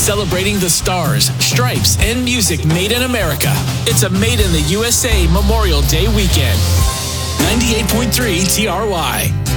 celebrating the stars, stripes, and music made in America. It's a Made in the USA Memorial Day weekend. 98.3 TRY.